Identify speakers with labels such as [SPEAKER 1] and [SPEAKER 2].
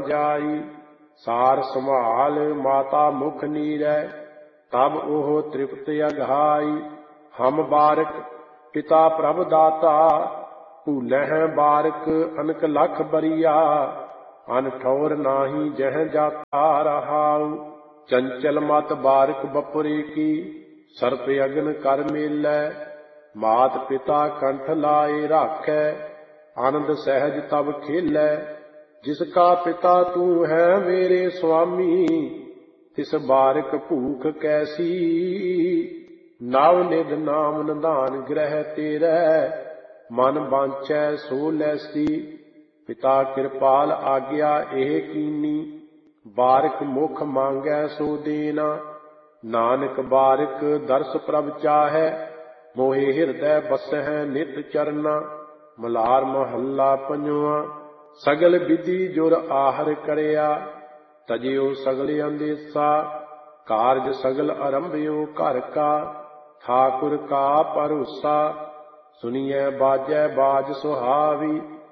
[SPEAKER 1] जाई। सार संभाल माता मुख नीरै, तब ओह तृप्त अघाई। हम बारक पिता प्रभ दाता, भूलह बारक अनक लख बरिया। अन ठौर नाही जह जाता रहाऊ। चंचल मत बारक बपुरे की, सर्प अगन कर मेलै। मात पिता कंठ लाए राखै, आनंद सहज तब खेलै। जिसका पिता तू है मेरे स्वामी, तिस बारक भूख कैसी। नव निध नाम निधान ग्रह तेरै, मन बांछै सो लैसी। पिता कृपाल आज्ञा एह कीनी, बारक मुख मांगै सो देना। नानक बारक दर्श प्रभ चाहै, मोहे हिरदै बसਹਿ ਨਿਤ ਚਰਨਾ। ਮਲਾਰ ਮਹੱਲਾ ਪੰਜਵਾਂ। ਸਗਲ ਵਿਧੀ ਜੁਰ ਆਹਰ ਕਰਿਆ, ਤਜਿਓ ਸਗਲ ਅੰਦੇਸਾ। ਕਾਰਜ ਸਗਲ ਆਰੰਭਿਓ ਘਰ ਕਾ, ਠਾकुर ਕਾ ਭਰੋਸਾ। ਸੁਨੀਐ ਬਾਜੈ ਬਾਜ ਸੁਹਾਵੀ,